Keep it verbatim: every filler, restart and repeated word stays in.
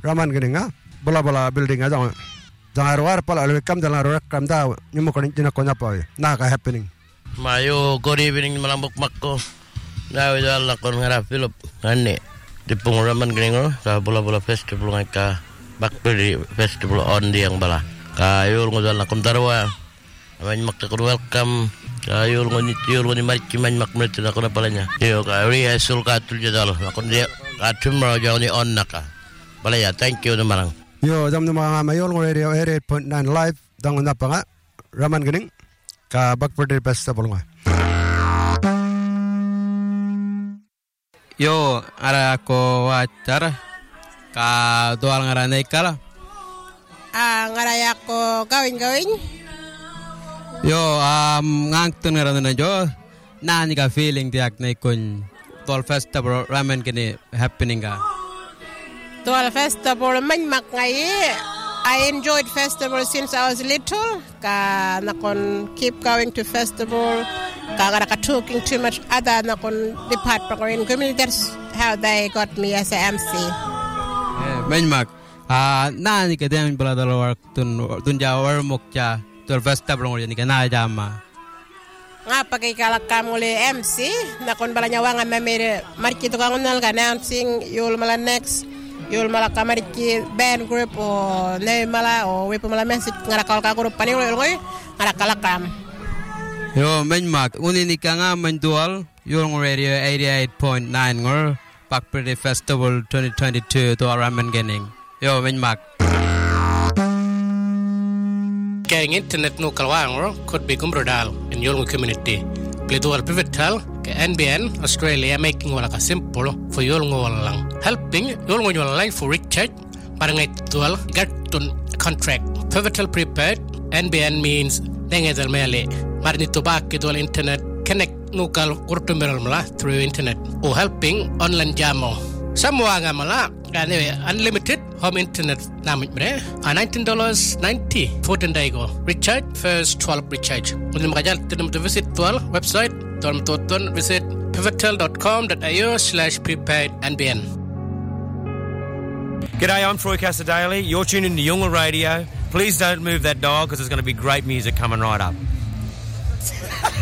raman geninga bola bola building aja jangan luar pala welcome dalam rekam dah nyumu konin cina konya pa na ka happening mayo good evening malambok makko na wala kon ngara Philip ane di penguraman geningo ka bola bola festival ngaka Blackberry festival on di yang bala kayo ngudal na kumtarwa aman makka welcome kayo ngunit yul ngunit mariki man makmret na ko na pala niya yo ka rehearsal ka tul jadal akon dia ka tomorrow jaw ni on naka pala ya thank you na marang yo jam na mga mayol ng radio eight point nine live dang na pa nga raman ganing ka Blackberry festival nga yo ara ko wacara ka dual ngaranay kala ah ngaraya ko gawin-gawin yo um ngangtun ngaran na jo nani ka feeling tiak na kun tol festival ramen kini happening ka tol festival man mak ngai I enjoyed festival since I was little ka nakon keep going to festival ka gara ka talking too much other nakon department in community. That's how they got me as a M C man mak ah nani ka dem bala dalawar tun tun jawar mokja tol festival ngol ni kana jama nga pagkikalakam uli M C nakon bala nyawa nga memere marki to kangunal ka announcing yul mala next yul mala kamariki band group o ne mala o we mala message ngara kal ka group pani yul ngoy ngara kalakam yo men mak uni ni ka nga man dual yul ng radio eighty-eight point nine ngor Blackberry festival twenty twenty-two to ramen gening yo men mak Keng internet no kalwang could be gumbrodal in your community. Play dual pivotal N B N Australia making wala ka simple for your lang helping your line for recharge barangay dual get to contract pivotal prepared N B N means dengadal mele marni tobak dual internet connect no kal urtumeral mala through internet or helping online jamo Samwa nga mala anyway unlimited home internet namit bre nineteen dollars ninety fourteen daigo recharge first twelve recharge ulim makajal tinum to visit twelve website tom toton visit pivotal dot com dot a u slash prepaid N B N. G'day, I'm Troy Casadale. You're tuned into Yungle Radio. Please don't move that dial because there's going to be great music coming right up.